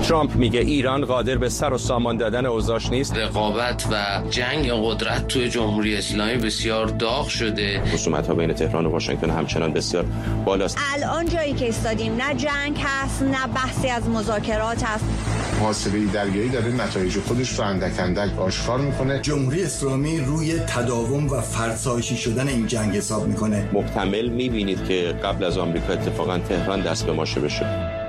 ترامپ میگه ایران قادر به سر و سامان دادن اوضاعش نیست. رقابت و جنگ قدرت توی جمهوری اسلامی بسیار داغ شده. خصومت‌ها بین تهران و واشنگتن همچنان بسیار بالاست. الان جایی که ایستادیم نه جنگ هست نه بحثی از مذاکرات هست. محاسبه دریایی داره نتایج خودش رو اندک اندک آشکار میکنه. جمهوری اسلامی روی تداوم و فرسایشی شدن این جنگ حساب میکنه. محتمل میبینید که قبل از آمریکا اتفاقا تهران دست به ماشه بشه.